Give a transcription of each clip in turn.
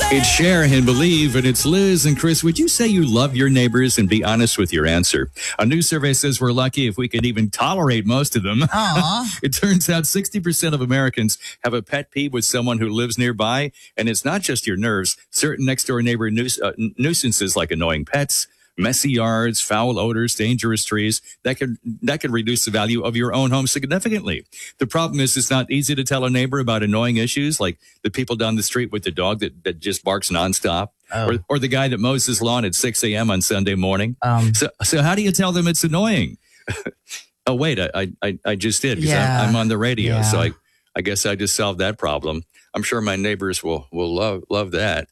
It's Share and Believe, and it's Liz and Chris. Would you say you love your neighbors and be honest with your answer? A new survey says we're lucky if we can even tolerate most of them. It turns out 60% of Americans have a pet peeve with someone who lives nearby, and it's not just your nerves. Certain next-door neighbor nuisances like annoying pets, messy yards, foul odors, dangerous trees, that can reduce the value of your own home significantly. The problem is it's not easy to tell a neighbor about annoying issues like the people down the street with the dog that just barks nonstop, or the guy that mows his lawn at 6 a.m. on Sunday morning. So how do you tell them it's annoying? Oh, wait, I just did because I'm on the radio. So I guess I just solved that problem. I'm sure my neighbors will love that.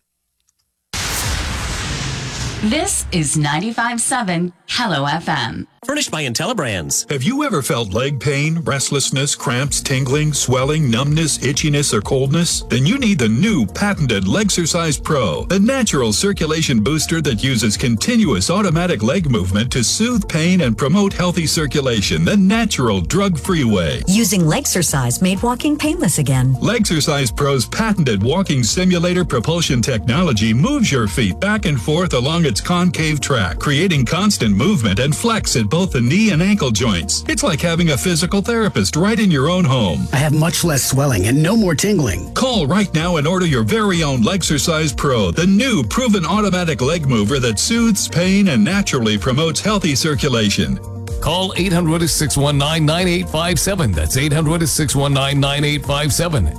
This is 95.7 Hello FM. Furnished by IntelliBrands. Have you ever felt leg pain, restlessness, cramps, tingling, swelling, numbness, itchiness, or coldness? Then you need the new patented Legsercise Pro, the natural circulation booster that uses continuous automatic leg movement to soothe pain and promote healthy circulation the natural drug-free way. Using Legsercise made walking painless again. Legsercise Pro's patented walking simulator propulsion technology moves your feet back and forth along its concave track, creating constant movement and flex at both the knee and ankle joints. It's like having a physical therapist right in your own home. I have much less swelling and no more tingling. Call right now and order your very own Legsercise Pro, the new proven automatic leg mover that soothes pain and naturally promotes healthy circulation. Call 800-619-9857. That's 800-619-9857.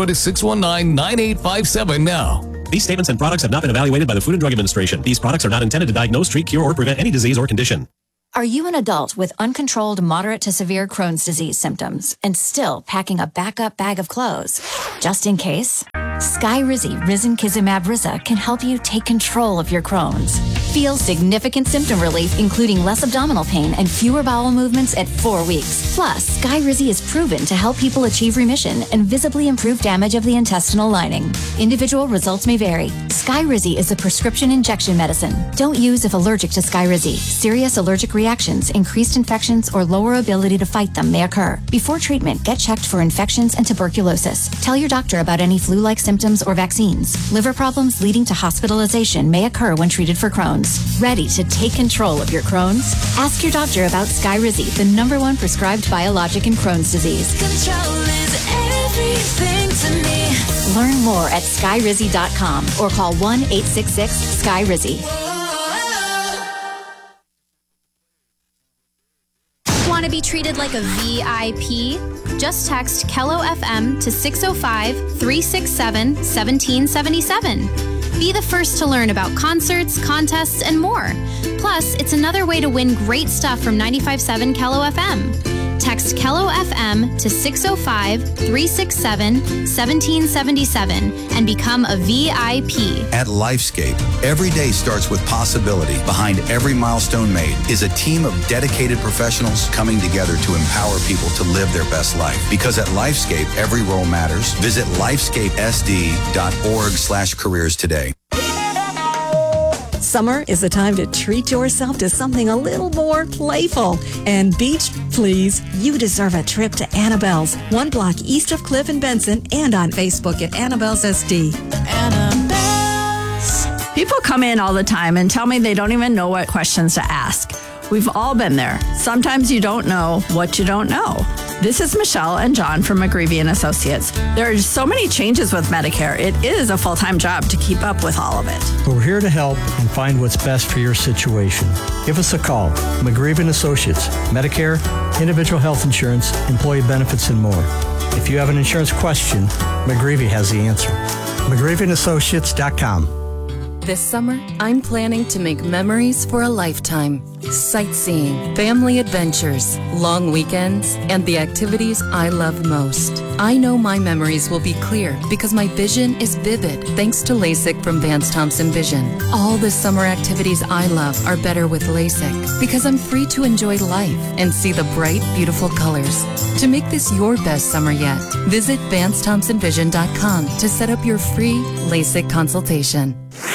800-619-9857 now. These statements and products have not been evaluated by the Food and Drug Administration. These products are not intended to diagnose, treat, cure, or prevent any disease or condition. Are you an adult with uncontrolled moderate to severe Crohn's disease symptoms and still packing a backup bag of clothes? Just in case, Skyrizi Risankizumab Riza can help you take control of your Crohn's. Feel significant symptom relief, including less abdominal pain and fewer bowel movements at 4 weeks. Plus, Skyrizi is proven to help people achieve remission and visibly improve damage of the intestinal lining. Individual results may vary. Skyrizi is a prescription injection medicine. Don't use if allergic to Skyrizi. Serious allergic reactions, increased infections, or lower ability to fight them may occur. Before treatment, get checked for infections and tuberculosis. Tell your doctor about any flu-like symptoms or vaccines. Liver problems leading to hospitalization may occur when treated for Crohn's. Ready to take control of your Crohn's? Ask your doctor about Skyrizi, the #1 prescribed biologic in Crohn's disease. Control is everything to me. Learn more at skyrizi.com or call 1-866-SKYRIZI. Want to be treated like a VIP? Just text Kello FM to 605-367-1777. Be the first to learn about concerts, contests, and more. Plus, it's another way to win great stuff from 95.7 Kello FM. Text Kello FM to 605-367-1777 and become a VIP. At Lifescape, every day starts with possibility. Behind every milestone made is a team of dedicated professionals coming together to empower people to live their best life. Because at Lifescape, every role matters. Visit lifescapesd.org/careers today. Summer is the time to treat yourself to something a little more playful. And beach, please, you deserve a trip to Annabelle's, 1 block east of Cliff and Benson, and on Facebook at Annabelle's SD. Annabelle's. People come in all the time and tell me they don't even know what questions to ask. We've all been there. Sometimes you don't know what you don't know. This is Michelle and John from McGreevy & Associates. There are so many changes with Medicare. It is a full-time job to keep up with all of it. We're here to help and find what's best for your situation. Give us a call. McGreevy & Associates. Medicare, individual health insurance, employee benefits, and more. If you have an insurance question, McGreevy has the answer. McGreevyAssociates.com. This summer, I'm planning to make memories for a lifetime. Sightseeing, family adventures, long weekends, and the activities I love most. I know my memories will be clear because my vision is vivid thanks to LASIK from Vance Thompson Vision. All the summer activities I love are better with LASIK because I'm free to enjoy life and see the bright, beautiful colors. To make this your best summer yet, visit VanceThompsonVision.com to set up your free LASIK consultation.